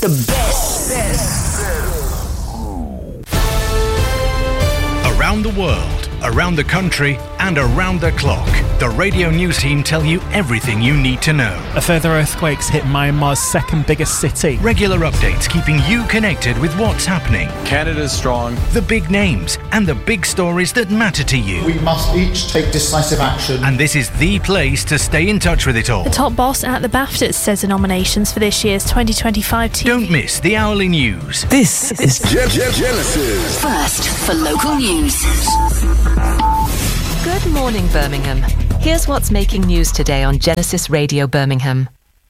The best. Around the world, around the country, and around the clock, the radio news team tell you everything you need to know. A further earthquake's hit Myanmar's second biggest city. Regular updates keeping you connected with what's happening. Canada's strong. The big names and the big stories that matter to you. We must each take decisive action. And this is the place to stay in touch with it all. The top boss at the BAFTAs says the nominations for this year's 2025 TV. Don't miss the hourly news. This is Genesis. First for local news. Good morning, Birmingham. Here's what's making news today on Genesis Radio Birmingham.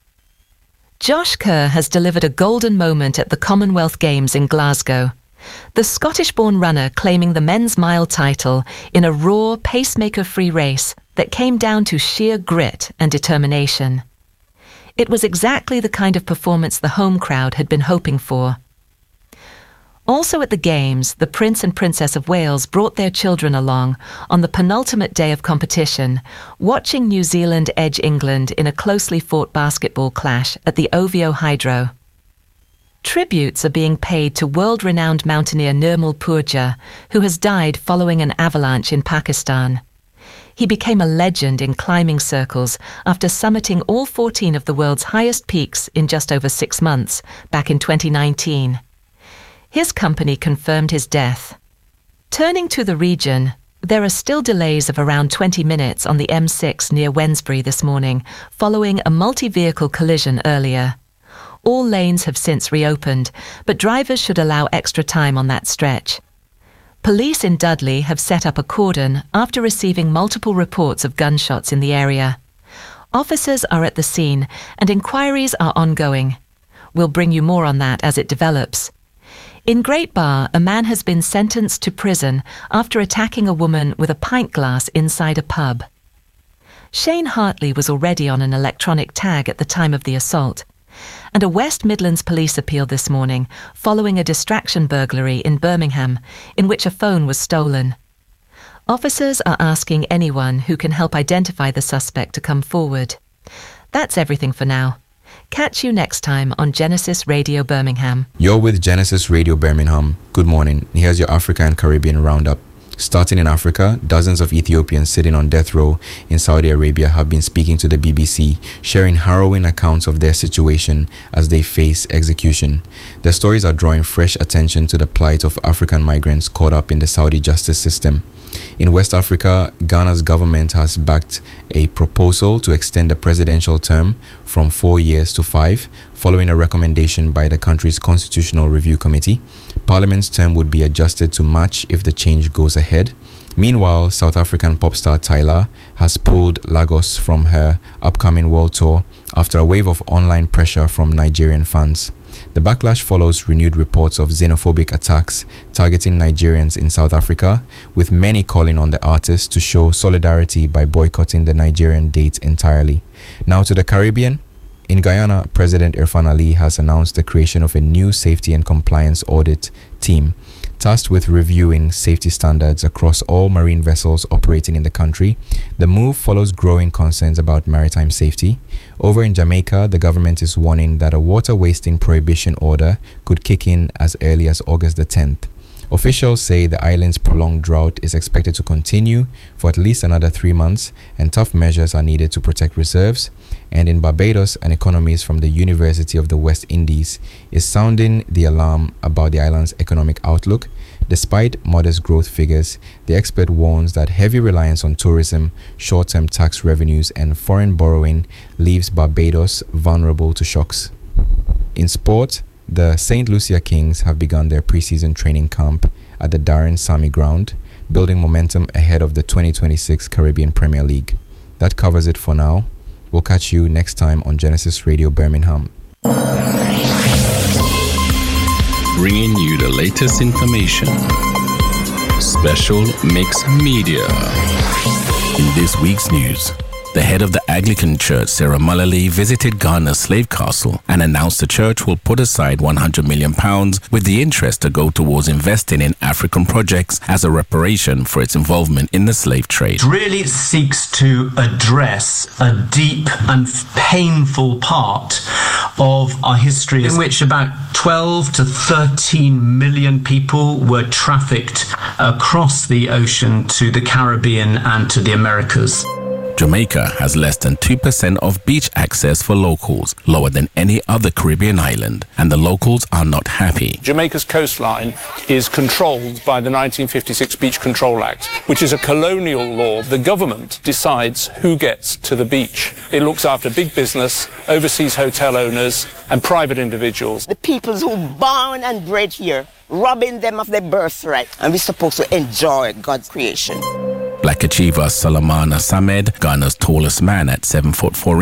Josh Kerr has delivered a golden moment at the Commonwealth Games in Glasgow. The Scottish-born runner claiming the men's mile title in a raw, pacemaker-free race that came down to sheer grit and determination. It was exactly the kind of performance the home crowd had been hoping for. Also at the Games, the Prince and Princess of Wales brought their children along on the penultimate day of competition, watching New Zealand edge England in a closely fought basketball clash at the OVO Hydro. Tributes are being paid to world-renowned mountaineer Nirmal Purja, who has died following an avalanche in Pakistan. He became a legend in climbing circles after summiting all 14 of the world's highest peaks in just over 6 months, back in 2019. His company confirmed his death. Turning to the region, there are still delays of around 20 minutes on the M6 near Wednesbury this morning, following a multi-vehicle collision earlier. All lanes have since reopened, but drivers should allow extra time on that stretch. Police in Dudley have set up a cordon after receiving multiple reports of gunshots in the area. Officers are at the scene and inquiries are ongoing. We'll bring you more on that as it develops. In Great Barr, a man has been sentenced to prison after attacking a woman with a pint glass inside a pub. Shane Hartley was already on an electronic tag at the time of the assault. And a West Midlands police appeal this morning following a distraction burglary in Birmingham in which a phone was stolen. Officers are asking anyone who can help identify the suspect to come forward. That's everything for now. Catch you next time on Genesis Radio Birmingham. You're with Genesis Radio Birmingham. Good morning. Here's your Africa and Caribbean roundup. Starting in Africa, dozens of Ethiopians sitting on death row in Saudi Arabia have been speaking to the BBC, sharing harrowing accounts of their situation as they face execution. Their stories are drawing fresh attention to the plight of African migrants caught up in the Saudi justice system. In West Africa, Ghana's government has backed a proposal to extend the presidential term from 4 years to 5, following a recommendation by the country's Constitutional Review Committee. Parliament's term would be adjusted to match if the change goes ahead. Meanwhile, South African pop star Tyla has pulled Lagos from her upcoming world tour after a wave of online pressure from Nigerian fans. The backlash follows renewed reports of xenophobic attacks targeting Nigerians in South Africa, with many calling on the artist to show solidarity by boycotting the Nigerian date entirely. Now to the Caribbean. In Guyana, President Irfan Ali has announced the creation of a new safety and compliance audit team tasked with reviewing safety standards across all marine vessels operating in the country. The move follows growing concerns about maritime safety. Over in Jamaica, the government is warning that a water wasting prohibition order could kick in as early as August the 10th. Officials say the island's prolonged drought is expected to continue for at least another 3 months, and tough measures are needed to protect reserves. And in Barbados, an economist from the University of the West Indies is sounding the alarm about the island's economic outlook. Despite modest growth figures, the expert warns that heavy reliance on tourism, short-term tax revenues, and foreign borrowing leaves Barbados vulnerable to shocks. In sport, the St. Lucia Kings have begun their preseason training camp at the Darren Sammy Ground, building momentum ahead of the 2026 Caribbean Premier League. That covers it for now. We'll catch you next time on Genesis Radio Birmingham. Bringing you the latest information. Special Mix Media. In this week's news, the head of the Anglican Church, Sarah Mullally, visited Ghana's slave castle and announced the church will put aside £100 million with the interest to go towards investing in African projects as a reparation for its involvement in the slave trade. Really seeks to address a deep and painful part of our history in which about 12 to 13 million people were trafficked across the ocean to the Caribbean and to the Americas. Jamaica has less than 2% of beach access for locals, lower than any other Caribbean island, and the locals are not happy. Jamaica's coastline is controlled by the 1956 Beach Control Act, which is a colonial law. The government decides who gets to the beach. It looks after big business, overseas hotel owners, and private individuals. The peoples who born and bred here, robbing them of their birthright, and we're supposed to enjoy God's creation. Black achiever Salamana Samed, Ghana's tallest man at 7'4"